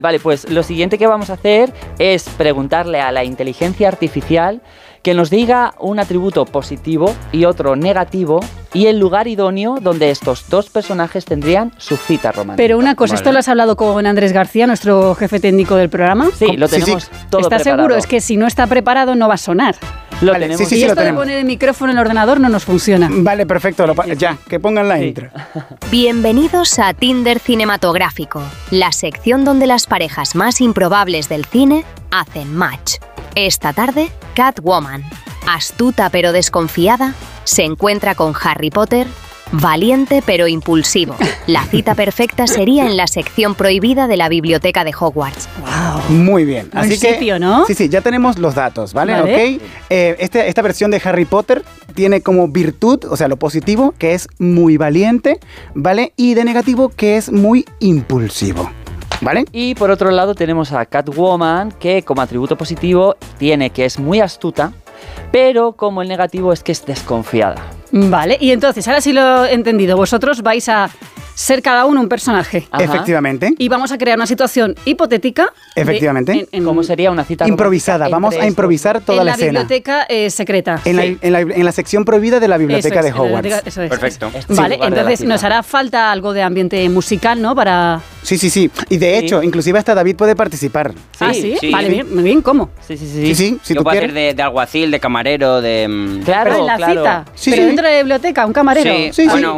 Vale, pues lo siguiente que vamos a hacer es preguntarle a la inteligencia artificial que nos diga un atributo positivo y otro negativo y el lugar idóneo donde estos dos personajes tendrían su cita romántica. Pero una cosa, ¿esto lo has hablado con Andrés García, nuestro jefe técnico del programa? Sí, lo tenemos todo ¿Estás preparado. seguro? Es que si no está preparado no va a sonar. Lo Vale, tenemos. sí, Y lo esto de tenemos. poner el micrófono en el ordenador no nos funciona. Vale, perfecto. Ya, que pongan la intro. Bienvenidos a Tinder Cinematográfico, la sección donde las parejas más improbables del cine hacen match. Esta tarde, Catwoman, astuta pero desconfiada, se encuentra con Harry Potter, valiente pero impulsivo. La cita perfecta sería en la sección prohibida de la biblioteca de Hogwarts. Muy bien. Buen Así que, sitio, ¿no? Sí, ya tenemos los datos, ¿vale? Vale. ¿Ok? Esta versión de Harry Potter tiene como virtud, o sea, lo positivo, que es muy valiente, ¿vale? Y de negativo, que es muy impulsivo, ¿vale? Y por otro lado tenemos a Catwoman, que como atributo positivo tiene que es muy astuta, pero como el negativo es que es desconfiada. Vale, y entonces, ahora sí lo he entendido. Vosotros vais a ser cada uno un personaje. Ajá. Efectivamente. Y vamos a crear una situación hipotética. Efectivamente. ¿Cómo sería una cita Improvisada. romántica Vamos entre a improvisar estos? toda en la la escena. biblioteca secreta. En la sección prohibida de la biblioteca Eso de es, en la Hogwarts. biblioteca- eso es. Perfecto. Este Vale, lugar de la entonces cita. nos hará falta algo de ambiente musical, ¿no? Para... Sí. Y de hecho, inclusive hasta David puede participar. Ah, ¿sí? sí. Vale, bien, muy bien, ¿cómo? Sí. Sí, si Yo tú puedo hacer quieres. de alguacil, de camarero, de... Claro, Pero en la claro. cita. Sí, pero sí. dentro de la biblioteca, un camarero. Sí, Sí, bueno,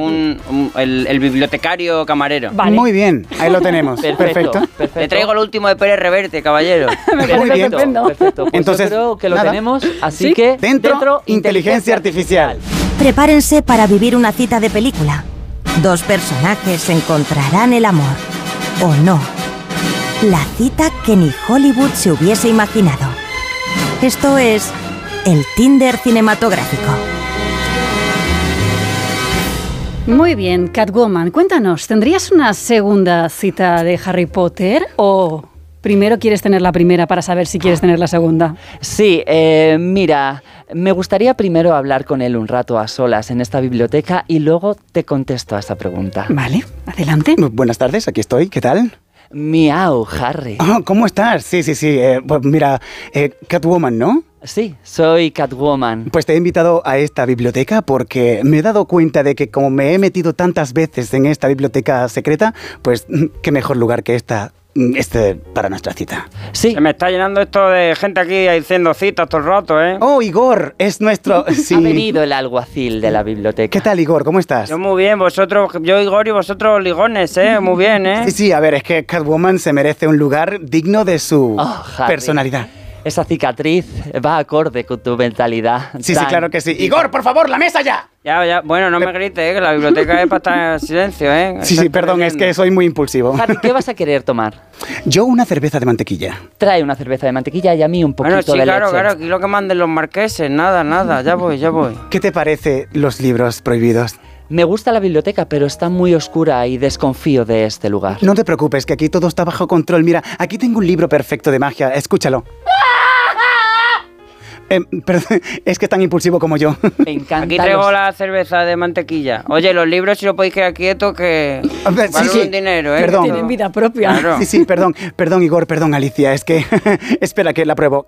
el bibliotecario camarero. Vale. Muy bien, ahí lo tenemos. Perfecto. Le traigo lo último de Pérez Reverte, caballero. Me parece Muy bien. estupendo. Perfecto. Pues Entonces, yo creo que lo nada. tenemos, así ¿Sí? que Dentro, inteligencia artificial. Prepárense para vivir una cita de película. Dos personajes encontrarán el amor. ¿O no? La cita que ni Hollywood se hubiese imaginado. Esto es el Tinder cinematográfico. Muy bien, Catwoman, cuéntanos, ¿tendrías una segunda cita de Harry Potter o primero quieres tener la primera para saber si quieres tener la segunda? Sí, mira, me gustaría primero hablar con él un rato a solas en esta biblioteca y luego te contesto a esa pregunta. Vale, adelante. Buenas tardes, aquí estoy. ¿Qué tal? Miau, Harry. Oh, ¿cómo estás? Sí. Pues mira, Catwoman, ¿no? Sí, soy Catwoman. Pues te he invitado a esta biblioteca porque me he dado cuenta de que como me he metido tantas veces en esta biblioteca secreta, pues qué mejor lugar que este para nuestra cita. Sí, Se me está llenando esto de gente aquí haciendo citas todo el rato, ¿eh? Oh, Igor, es nuestro... Sí. ha venido el alguacil de la biblioteca. ¿Qué tal, Igor? ¿Cómo estás? Yo muy bien, yo Igor y vosotros ligones, ¿eh? Muy bien, ¿eh? Sí, a ver, es que Catwoman se merece un lugar digno de su Oh, Harry. personalidad. Esa cicatriz va acorde con tu mentalidad. Sí, tan- claro que sí. Igor, por favor, la mesa ya. Ya, bueno, no me grites, que la biblioteca es para estar en silencio, ¿eh? Sí, perdón, es que soy muy impulsivo. Harry, ¿qué vas a querer tomar? Yo una cerveza de mantequilla. Trae una cerveza de mantequilla y a mí un poquito Bueno, sí, de claro, leche. aquí lo que manden los marqueses, nada, ya voy. ¿Qué te parece los libros prohibidos? Me gusta la biblioteca, pero está muy oscura y desconfío de este lugar. No te preocupes, que aquí todo está bajo control. Mira, aquí tengo un libro perfecto de magia. Escúchalo. Perdón, es que es tan impulsivo como yo. Me encanta. Aquí traigo la cerveza de mantequilla. Oye, los libros si lo podéis quedar quietos que A ver, sí, valen sí. un dinero, ¿eh? Perdón. Tienen vida propia. Claro. Sí, perdón, Igor, perdón, Alicia. Es que... Espera, que la pruebo.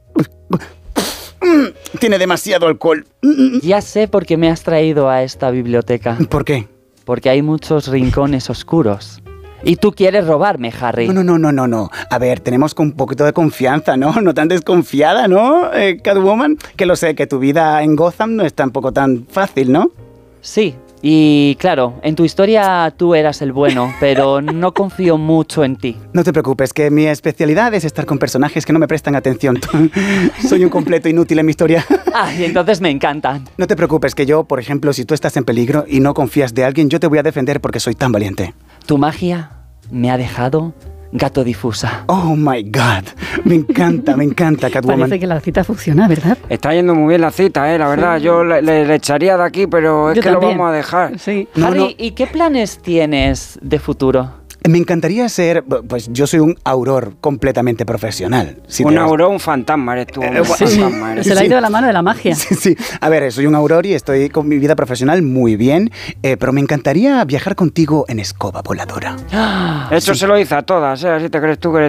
Tiene demasiado alcohol. Ya sé por qué me has traído a esta biblioteca. ¿Por qué? Porque hay muchos rincones oscuros. Y tú quieres robarme, Harry. No. A ver, tenemos un poquito de confianza, ¿no? No tan desconfiada, ¿no, Catwoman? Que lo sé, que tu vida en Gotham no es tampoco tan fácil, ¿no? Sí, y claro, en tu historia tú eras el bueno, pero no confío mucho en ti. No te preocupes, que mi especialidad es estar con personajes que no me prestan atención. Soy un completo inútil en mi historia. Ah, y entonces me encantan. No te preocupes, que yo, por ejemplo, si tú estás en peligro y no confías de alguien, yo te voy a defender porque soy tan valiente. Tu magia me ha dejado gato difusa. Oh my God, me encanta, Catwoman. Parece que la cita funciona, ¿verdad? Está yendo muy bien la cita, la verdad. Yo le echaría de aquí, pero es Yo que también. lo vamos a dejar. Sí. No, Harry, no. ¿y qué planes tienes de futuro? Me encantaría ser... Pues yo soy un auror completamente profesional. Un auror, un fantasma eres tú. Fantasma eres. Se le ha ido de la mano de la magia. Sí. A ver, soy un auror y estoy con mi vida profesional muy bien, pero me encantaría viajar contigo en escoba voladora. Eso se lo hizo a todas, ¿eh? Así te crees tú que eres